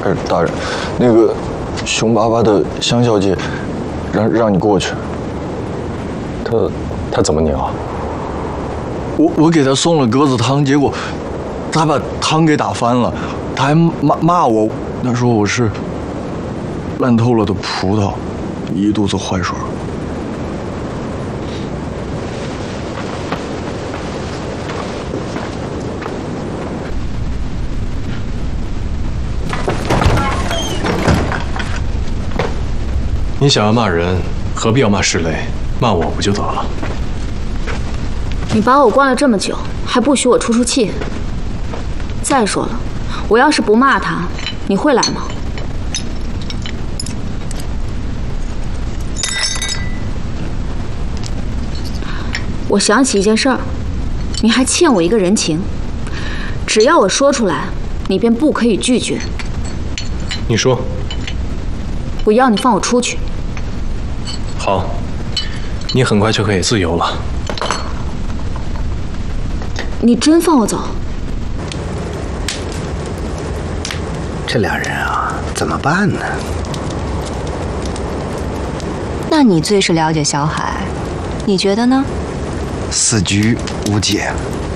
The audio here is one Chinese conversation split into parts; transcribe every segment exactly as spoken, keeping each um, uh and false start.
哎，大人，那个凶巴巴的香小姐，让让你过去。 她她怎么你了？ 我我给她送了鸽子汤，结果她把汤给打翻了，她还骂骂我，她说我是烂透了的葡萄，一肚子坏水。 你想要骂人，何必要骂室雷？骂我不就得了？ 你把我关了这么久，还不许我出出气。再说了，我要是不骂他，你会来吗？我想起一件事儿，你还欠我一个人情，只要我说出来，你便不可以拒绝。 你说。 我要你放我出去。 好，你很快就可以自由了。 你真放我走？ 这俩人啊，怎么办呢？ 那你最是了解小海，你觉得呢？ 死局无解。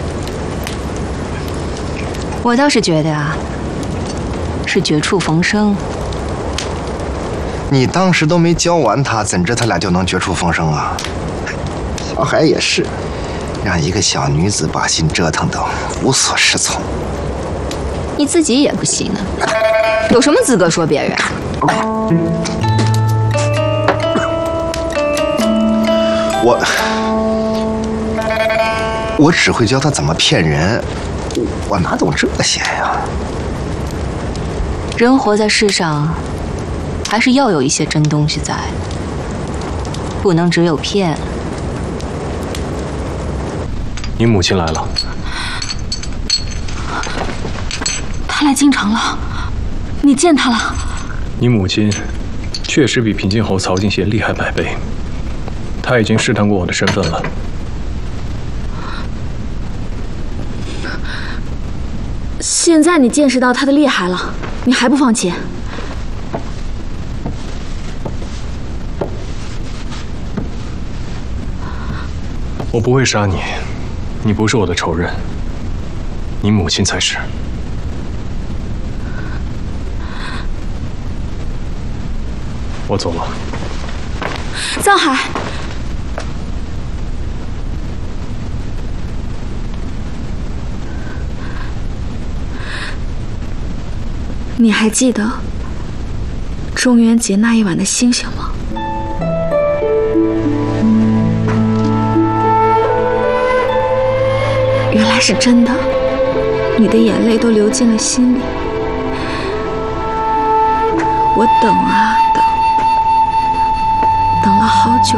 我倒是觉得啊，是绝处逢生。 你当时都没教完他，怎知他俩就能绝处逢生啊？小海也是，让一个小女子把心折腾得无所适从。 你自己也不行呢，有什么资格说别人？ 我我只会教他怎么骗人，我哪懂这些呀？ 人活在世上，还是要有一些真东西在，不能只有骗。 你母亲来了。 她来京城了，你见她了？ 你母亲确实比平静侯曹静贤厉害百倍，她已经试探过我的身份了。 现在你见识到她的厉害了，你还不放弃？ 我不会杀你，你不是我的仇人，你母亲才是。我走了。 藏海，你还记得中元节那一晚的星星吗？原来是真的，你的眼泪都流进了心里。我等啊等，等了好久